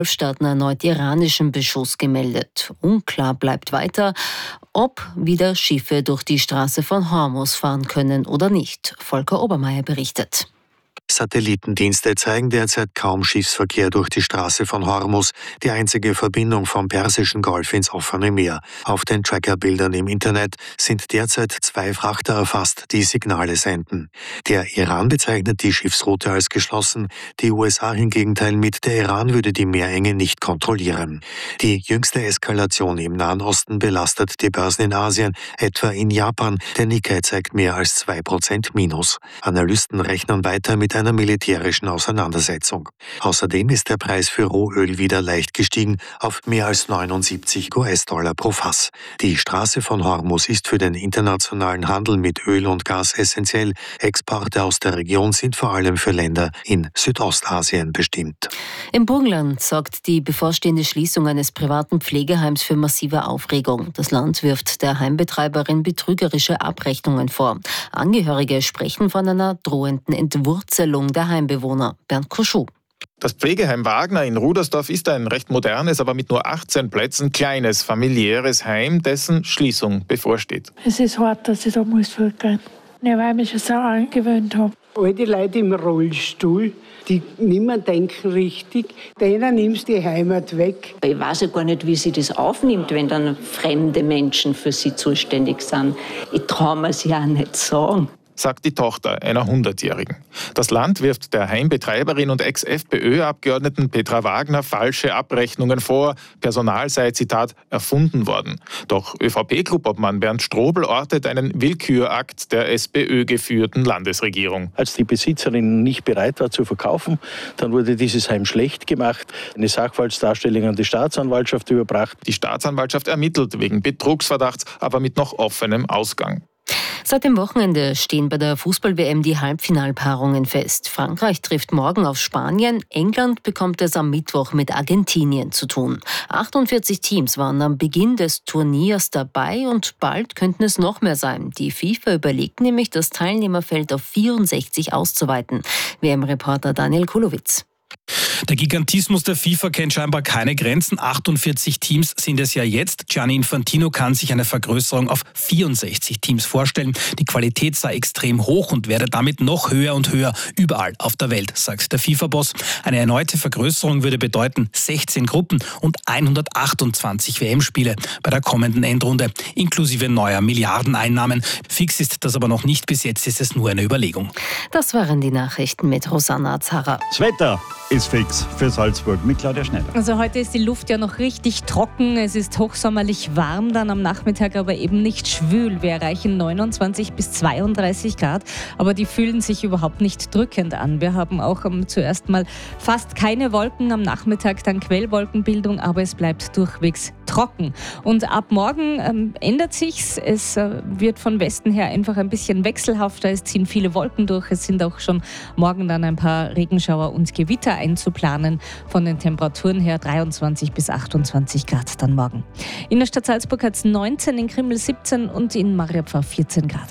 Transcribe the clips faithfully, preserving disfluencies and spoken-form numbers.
Staaten erneut iranischen Beschuss gemeldet. Unklar bleibt weiter, ob wieder Schiffe durch die Straße von Hormuz fahren können oder nicht. Volker Obermeier berichtet. Satellitendienste zeigen derzeit kaum Schiffsverkehr durch die Straße von Hormuz, die einzige Verbindung vom Persischen Golf ins offene Meer. Auf den Trackerbildern im Internet sind derzeit zwei Frachter erfasst, die Signale senden. Der Iran bezeichnet die Schiffsroute als geschlossen, die U S A hingegen teilen mit, der Iran würde die Meerenge nicht kontrollieren. Die jüngste Eskalation im Nahen Osten belastet die Börsen in Asien, etwa in Japan. Der Nikkei zeigt mehr als zwei Prozent Minus. Analysten rechnen weiter mit einer militärischen Auseinandersetzung. Außerdem ist der Preis für Rohöl wieder leicht gestiegen auf mehr als neunundsiebzig U S-Dollar pro Fass. Die Straße von Hormuz ist für den internationalen Handel mit Öl und Gas essentiell. Exporte aus der Region sind vor allem für Länder in Südostasien bestimmt. Im Burgenland sorgt die bevorstehende Schließung eines privaten Pflegeheims für massive Aufregung. Das Land wirft der Heimbetreiberin betrügerische Abrechnungen vor. Angehörige sprechen von einer drohenden Entwurzelung der Heimbewohner. Bernd Kuschuh. Das Pflegeheim Wagner in Rudersdorf ist ein recht modernes, aber mit nur achtzehn Plätzen kleines, familiäres Heim, dessen Schließung bevorsteht. Es ist hart, dass ich da muss vorgehen, weil ich mich schon so angewöhnt habe. All die Leute im Rollstuhl, die nicht mehr denken richtig, denen nimmst du die Heimat weg. Ich weiß ja gar nicht, wie sie das aufnimmt, wenn dann fremde Menschen für sie zuständig sind. Ich traue mir es ja auch nicht sagen, sagt die Tochter einer hundertjährigen. Das Land wirft der Heimbetreiberin und Ex-FPÖ-Abgeordneten Petra Wagner falsche Abrechnungen vor. Personal sei, Zitat, erfunden worden. Doch ÖVP-Clubobmann Bernd Strobel ortet einen Willkürakt der SPÖ-geführten Landesregierung. Als die Besitzerin nicht bereit war zu verkaufen, dann wurde dieses Heim schlecht gemacht, eine Sachverhaltsdarstellung an die Staatsanwaltschaft überbracht. Die Staatsanwaltschaft ermittelt wegen Betrugsverdachts, aber mit noch offenem Ausgang. Seit dem Wochenende stehen bei der Fußball-W M die Halbfinalpaarungen fest. Frankreich trifft morgen auf Spanien, England bekommt es am Mittwoch mit Argentinien zu tun. achtundvierzig Teams waren am Beginn des Turniers dabei und bald könnten es noch mehr sein. Die FIFA überlegt nämlich, das Teilnehmerfeld auf vierundsechzig auszuweiten. W M-Reporter Daniel Kulowitz. Der Gigantismus der FIFA kennt scheinbar keine Grenzen. achtundvierzig Teams sind es ja jetzt. Gianni Infantino kann sich eine Vergrößerung auf vierundsechzig Teams vorstellen. Die Qualität sei extrem hoch und werde damit noch höher und höher überall auf der Welt, sagt der FIFA-Boss. Eine erneute Vergrößerung würde bedeuten sechzehn Gruppen und hundertachtundzwanzig W M-Spiele bei der kommenden Endrunde, inklusive neuer Milliardeneinnahmen. Fix ist das aber noch nicht. Bis jetzt ist es nur eine Überlegung. Das waren die Nachrichten mit Rosanna Azara. Das Wetter ist fix für Salzburg mit Claudia Schneider. Also heute ist die Luft ja noch richtig trocken. Es ist hochsommerlich warm, dann am Nachmittag aber eben nicht schwül. Wir erreichen neunundzwanzig bis zweiunddreißig Grad, aber die fühlen sich überhaupt nicht drückend an. Wir haben auch um, zuerst mal fast keine Wolken, am Nachmittag dann Quellwolkenbildung, aber es bleibt durchwegs trocken. Und ab morgen ähm, ändert sich's. Es äh, wird von Westen her einfach ein bisschen wechselhafter. Es ziehen viele Wolken durch. Es sind auch schon morgen dann ein paar Regenschauer und Gewitter einzuplanen. Von den Temperaturen her dreiundzwanzig bis achtundzwanzig Grad dann morgen. In der Stadt Salzburg hat es neunzehn, in Krimml siebzehn und in Mariapfarr vierzehn Grad.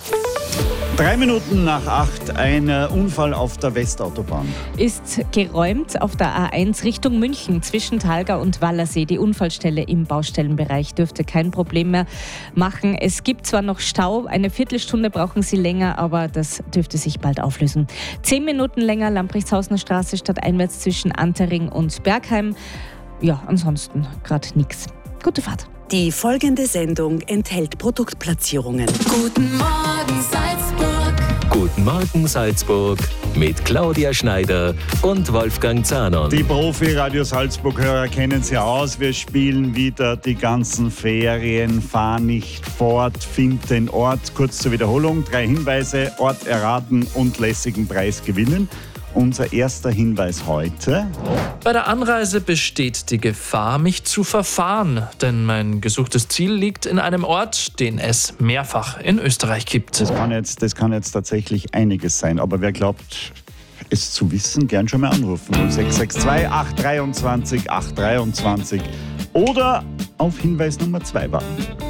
Drei Minuten nach acht, ein Unfall auf der Westautobahn. Ist geräumt auf der A eins Richtung München zwischen Talgau und Wallersee. Die Unfallstelle im Baustellenbereich dürfte kein Problem mehr machen. Es gibt zwar noch Stau, eine Viertelstunde brauchen Sie länger, aber das dürfte sich bald auflösen. Zehn Minuten länger Lamprechtshausener Straße stadteinwärts zwischen Antering und Bergheim. Ja, ansonsten gerade nichts. Gute Fahrt. Die folgende Sendung enthält Produktplatzierungen. Guten Morgen Salzburg. Guten Morgen Salzburg mit Claudia Schneider und Wolfgang Zahnon. Die Profi-Radio Salzburg-Hörer kennen sie aus. Wir spielen wieder die ganzen Ferien. Fahr nicht fort, find den Ort. Kurz zur Wiederholung. Drei Hinweise, Ort erraten und lässigen Preis gewinnen. Unser erster Hinweis heute. Bei der Anreise besteht die Gefahr, mich zu verfahren, denn mein gesuchtes Ziel liegt in einem Ort, den es mehrfach in Österreich gibt. Das kann jetzt, das kann jetzt tatsächlich einiges sein, aber wer glaubt, es zu wissen, gern schon mal anrufen. null sechs sechs zwei acht zwei drei acht zwei drei oder auf Hinweis Nummer zwei warten.